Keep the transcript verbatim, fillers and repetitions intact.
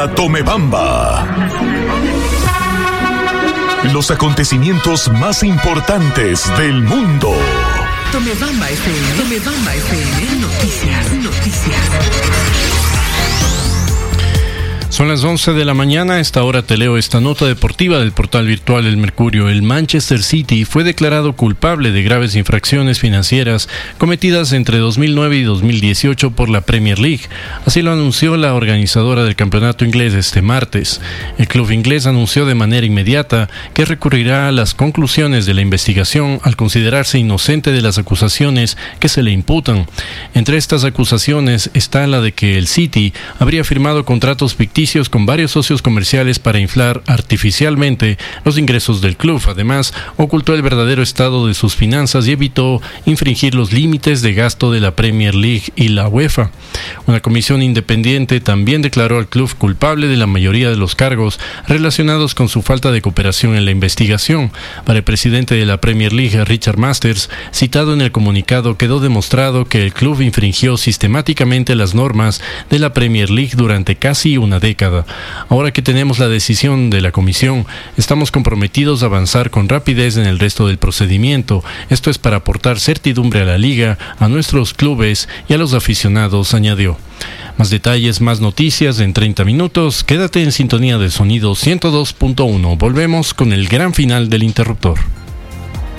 Tomebamba. Los acontecimientos más importantes del mundo. Tomebamba F M. Tomebamba F M. Noticias. Noticias. Son las once de la mañana. A esta hora te leo esta nota deportiva del portal virtual El Mercurio. El Manchester City fue declarado culpable de graves infracciones financieras cometidas entre dos mil nueve y dos mil dieciocho por la Premier League. Así lo anunció la organizadora del campeonato inglés este martes. El club inglés anunció de manera inmediata que recurrirá a las conclusiones de la investigación al considerarse inocente de las acusaciones que se le imputan. Entre estas acusaciones está la de que el City habría firmado contratos ficticios con varios socios comerciales para inflar artificialmente los ingresos del club. Además, ocultó el verdadero estado de sus finanzas y evitó infringir los límites de gasto de la Premier League y la UEFA. Una comisión independiente también declaró al club culpable de la mayoría de los cargos relacionados con su falta de cooperación en la investigación. Para el presidente de la Premier League, Richard Masters, citado en el comunicado, quedó demostrado que el club infringió sistemáticamente las normas de la Premier League durante casi una década. Ahora que tenemos la decisión de la comisión, estamos comprometidos a avanzar con rapidez en el resto del procedimiento. Esto es para aportar certidumbre a la liga, a nuestros clubes y a los aficionados, añadió. Más detalles, más noticias en treinta minutos. Quédate en sintonía de Sonido ciento dos punto uno. Volvemos con el gran final del interruptor.